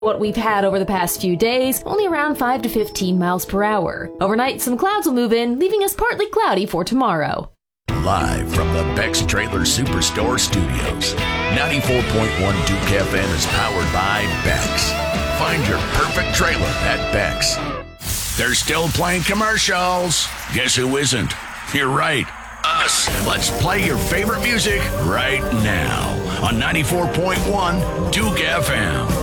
what we've had over the past few days, only around 5 to 15 miles per hour. Overnight, some clouds will move in, leaving us partly cloudy for tomorrow. Live from the Beck's Trailer Superstore Studios, 94.1 Duke FM is powered by Beck's. Find your perfect trailer at Beck's. They're still playing commercials. Guess who isn't? You're right, us. Let's play your favorite music right now on 94.1 Duke FM.